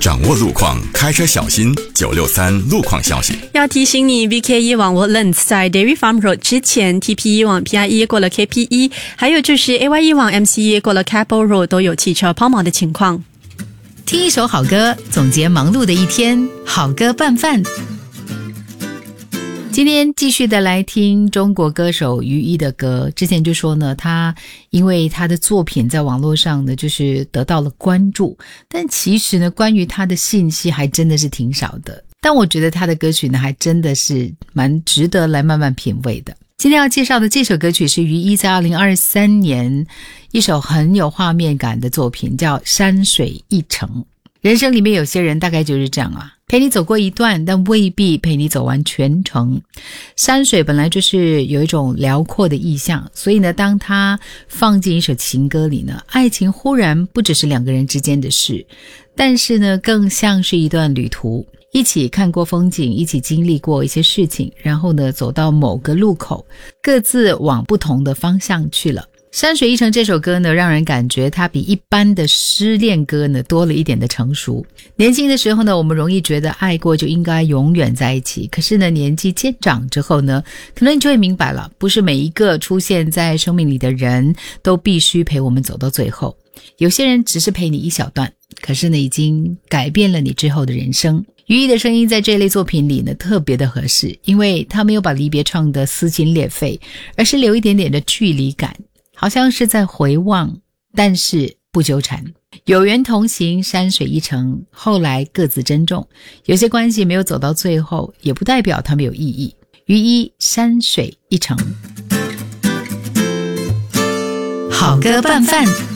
掌握路况，开车小心。963路况消息。 要提醒你 VKE 往 Woodlands 在 Dairy Farm Road 之前， TPE 往 PIE 过了 KPE， 还有就是 AYE 往 MCE 过了 Capel Road 都有汽车抛锚的情况。 听一首好歌，总结忙碌的一天，好歌拌饭。今天继续的来听中国歌手于一的歌。之前就说呢，他因为他的作品在网络上呢就是得到了关注，但其实呢关于他的信息还真的是挺少的，但我觉得他的歌曲呢还真的是蛮值得来慢慢品味的。今天要介绍的这首歌曲是于一在2023年一首很有画面感的作品，叫山水一程。人生里面有些人大概就是这样啊，陪你走过一段，但未必陪你走完全程。山水本来就是有一种辽阔的意象，所以呢，当它放进一首情歌里呢，爱情忽然不只是两个人之间的事，但是呢，更像是一段旅途，一起看过风景，一起经历过一些事情，然后呢，走到某个路口，各自往不同的方向去了。山水一程这首歌呢，让人感觉它比一般的失恋歌呢多了一点的成熟。年轻的时候呢，我们容易觉得爱过就应该永远在一起，可是呢，年纪渐长之后呢，可能你就会明白了，不是每一个出现在生命里的人都必须陪我们走到最后，有些人只是陪你一小段，可是呢，已经改变了你之后的人生。于一的声音在这类作品里呢特别的合适，因为他没有把离别唱得撕心裂肺，而是留一点点的距离感，好像是在回望，但是不纠缠。有缘同行，山水一程，后来各自珍重。有些关系没有走到最后，也不代表它没有意义。于一，山水一程。好歌拌饭。